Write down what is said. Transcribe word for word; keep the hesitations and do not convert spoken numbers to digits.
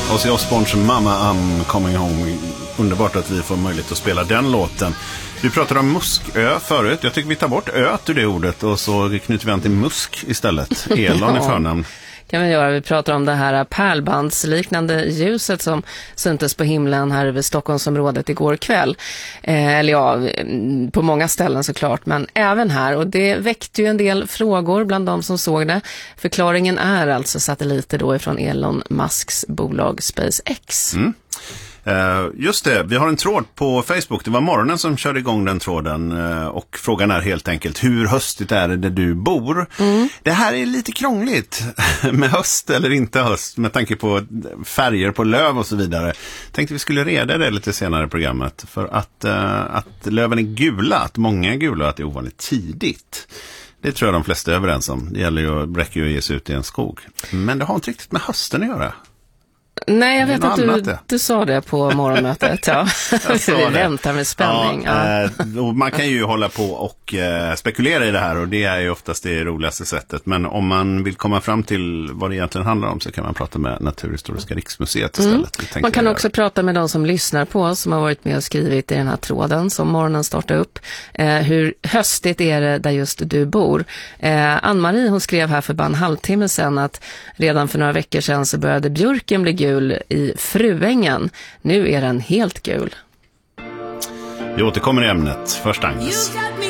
Ozzy Osbournes Mama I'm Coming Home. Underbart att vi får möjlighet att spela den låten. Vi pratade om muskö förut. Jag tycker vi tar bort öt ur det ordet och så knyter vi an till musk istället. Elon i förnamn. Kan vi göra. Vi pratar om det här pärlbandsliknande ljuset som syntes på himlen här över Stockholmsområdet igår kväll. Eh, eller ja, på många ställen såklart, men även här. Och det väckte ju en del frågor bland de som såg det. Förklaringen är alltså satelliter då ifrån Elon Musks bolag SpaceX. Mm. Uh, just det, vi har en tråd på Facebook. Det var morgonen som körde igång den tråden uh, och frågan är helt enkelt: hur höstigt är det där du bor? Mm. Det här är lite krångligt med höst eller inte höst med tanke på färger på löv och så vidare. Tänkte vi skulle reda det lite senare i programmet, för att, uh, att löven är gula, att många är gula och att det är ovanligt tidigt. Det tror jag de flesta är överens om. Det gäller ju, räcker ju att ge sig ut i en skog. Men det har inte riktigt med hösten att göra. Nej, jag vet att du, du sa det på morgonmötet. Ja. Vi väntar med spänning. Ja, ja. Och man kan ju hålla på och eh, spekulera i det här, och det är ju oftast det roligaste sättet. Men om man vill komma fram till vad det egentligen handlar om så kan man prata med Naturhistoriska riksmuseet istället. Mm. Man kan också prata med de som lyssnar på oss, som har varit med och skrivit i den här tråden som morgonen startar upp. Eh, hur höstigt är det där just du bor? Eh, Ann-Marie, hon skrev här för bara en halvtimme sedan att redan för några veckor sedan så började björken bli gul i Fruängen. Nu är den helt gul. Vi återkommer i ämnet. Först Agnes.